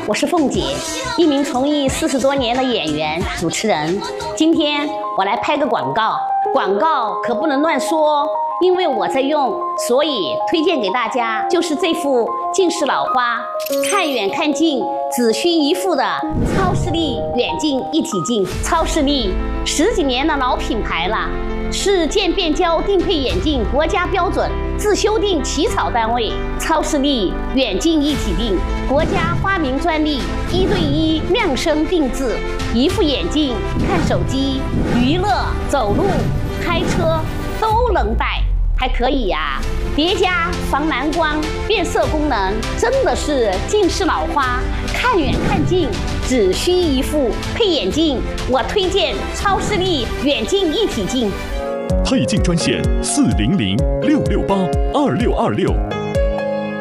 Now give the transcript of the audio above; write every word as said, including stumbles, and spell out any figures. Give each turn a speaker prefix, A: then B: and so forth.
A: 我是凤姐，一名从艺四十多年的演员、主持人。今天我来拍个广告，广告可不能乱说哦，因为我在用，所以推荐给大家就是这副近视老花，看远看近只需一副的超视力远近一体镜。超视力十几年的老品牌了，是渐变焦定配眼镜国家标准自修订起草单位。超视力远近一体镜，国家发明专利，一对一量身定制，一副眼镜看手机、娱乐、走路、开车都能戴，还可以呀、啊，叠加防蓝光、变色功能，真的是近视老花看远看近只需一副配眼镜。我推荐超视力远近一体镜。
B: 配镜专线四零零六六八二六二六。